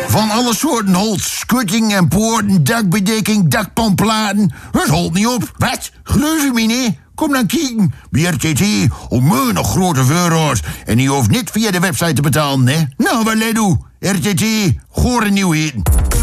Van alle soorten holst, schutting en poorten, dakbedekking, dakpanplaten. Het holt niet op. Wat? Geloof je me niet? Kom dan kijken. Bij RTT, onmeunig grote voorraad. En je hoeft niet via de website te betalen, hè? Nou, wat let u? RTT, goede nieuwheden.